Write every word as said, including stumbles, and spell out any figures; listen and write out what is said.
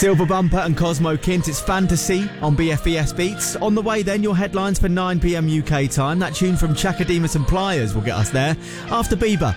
Silver Bumper and Cosmo Kint, it's Fantasy on B F E S Beats. On the way then, your headlines for nine p m U K time. That tune from Chakademus and Pliers will get us there. After Bieber,